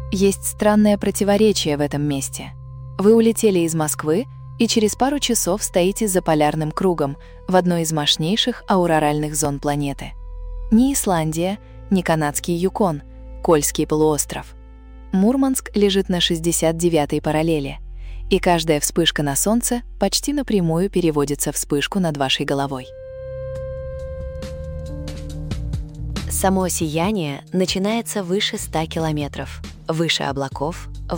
Есть странное противоречие в этом месте. Вы улетели из Москвы и через пару часов стоите за полярным кругом в одной из мощнейших ауроральных зон планеты. Ни Исландия, ни канадский Юкон, Кольский полуостров. Мурманск лежит на 69-й параллели, и каждая вспышка на Солнце почти напрямую переводится в вспышку над вашей головой. Само сияние начинается выше 100 километров, выше облаков,